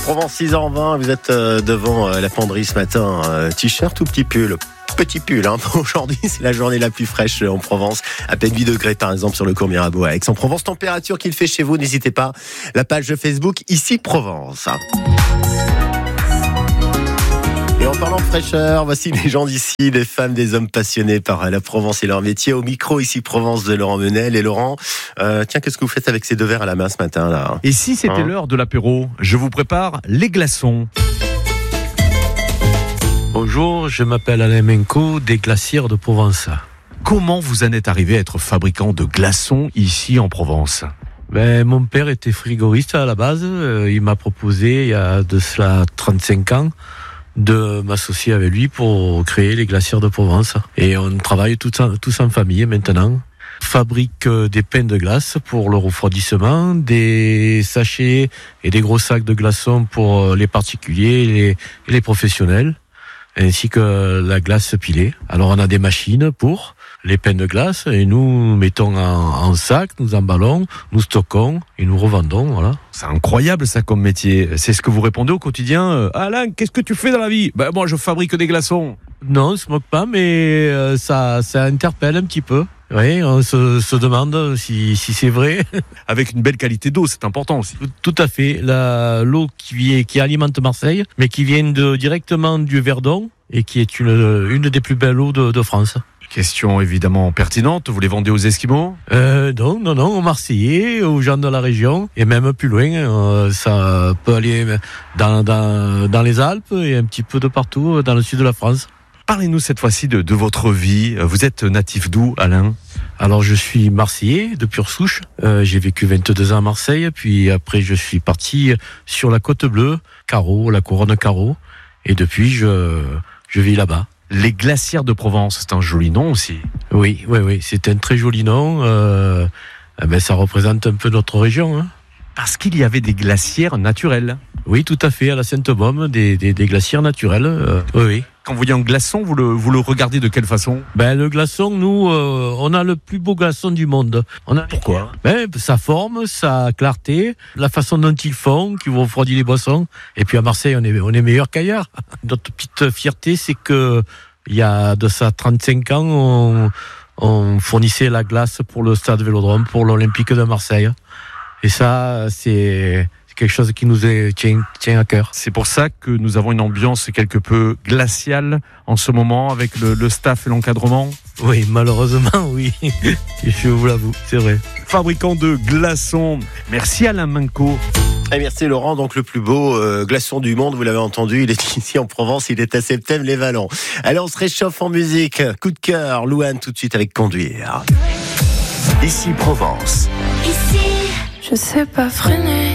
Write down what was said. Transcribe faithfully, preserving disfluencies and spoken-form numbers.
Provence six heures vingt, vous êtes euh, devant euh, la penderie ce matin, euh, t-shirt ou petit pull? Petit pull, hein. Aujourd'hui c'est la journée la plus fraîche en Provence, à peine huit degrés par exemple sur le cours Mirabeau à Aix-en-Provence. Température qu'il fait chez vous, n'hésitez pas, la page Facebook Ici Provence. Et en parlant de fraîcheur, voici les gens d'ici, des femmes, des hommes passionnés par la Provence et leur métier. Au micro, Ici Provence de Laurent Menel. Et Laurent, euh, tiens, qu'est-ce que vous faites avec ces deux verres à la main ce matin là? Et si c'était hein l'heure de l'apéro, je vous prépare les glaçons. Bonjour, je m'appelle Alain Menco, des glacières de Provence. Comment vous en êtes arrivé à être fabricant de glaçons ici en Provence? Ben, mon père était frigoriste à la base. Euh, il m'a proposé, il y a de cela trente-cinq ans, de m'associer avec lui pour créer les glacières de Provence. Et on travaille tous en, tous en famille maintenant. Fabrique des pains de glace pour le refroidissement, des sachets et des gros sacs de glaçons pour les particuliers et les, et les professionnels, ainsi que la glace pilée. Alors on a des machines pour les pains de glace et nous mettons en, en sac, nous emballons, nous stockons et nous revendons. Voilà. C'est incroyable ça comme métier. C'est ce que vous répondez au quotidien. Alain, qu'est-ce que tu fais dans la vie? Ben moi je fabrique des glaçons. Non, on se moque pas, mais euh, ça, ça interpelle un petit peu. Oui, on se, se demande si, si c'est vrai. Avec une belle qualité d'eau, c'est important aussi. Tout à fait. La, l'eau qui, vient, qui alimente Marseille, mais qui vient de, directement du Verdon et qui est une, une des plus belles eaux de, de France. Question évidemment pertinente, vous les vendez aux Esquimaux? euh, Non, non, non, aux Marseillais, aux gens de la région, et même plus loin. Euh, ça peut aller dans, dans, dans les Alpes et un petit peu de partout dans le sud de la France. Parlez-nous cette fois-ci de, de votre vie. Vous êtes natif d'où, Alain? Alors je suis Marseillais de pure souche. Euh, j'ai vécu vingt-deux ans à Marseille, puis après je suis parti sur la Côte Bleue, Carreau, la couronne Carreau, et depuis je, je vis là-bas. Les glacières de Provence, c'est un joli nom aussi. Oui, oui, oui, c'est un très joli nom. Euh, eh ben, ça représente un peu notre région. Hein. Parce qu'il y avait des glacières naturelles. Oui, tout à fait, à la Sainte-Baume, des, des, des glacières naturelles. Euh, oui, oui. Quand vous voyez un glaçon, vous le, vous le regardez de quelle façon? Ben, le glaçon, nous, euh, on a le plus beau glaçon du monde. On a Pourquoi? Ben, sa forme, sa clarté, la façon dont ils font, qui vous refroidit les boissons. Et puis à Marseille, on est, on est meilleur qu'ailleurs. Notre petite fierté, c'est que il y a de ça trente-cinq ans, on, on fournissait la glace pour le stade Vélodrome, pour l'Olympique de Marseille. Et ça, c'est quelque chose qui nous est, tient, tient à cœur. C'est pour ça que nous avons une ambiance quelque peu glaciale en ce moment avec le, le staff et l'encadrement. Oui, malheureusement, oui. Je vous l'avoue, c'est vrai. Fabricant de glaçons. Merci Alain Menco. Et merci Laurent, donc le plus beau euh, glaçon du monde, vous l'avez entendu, il est ici en Provence, il est à Septèmes-les-Vallons. Allez, on se réchauffe en musique. Coup de cœur, Louane tout de suite avec Conduire. Ici Provence. Ici, je sais pas freiner.